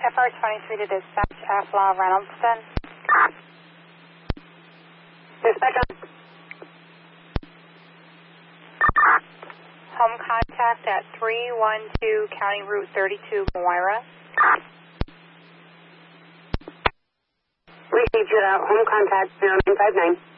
FR23 to dispatch, Aflaw, Reynoldston. Dispatch on. Home contact at 312 County Route 32, Moira. Received home contact 0959.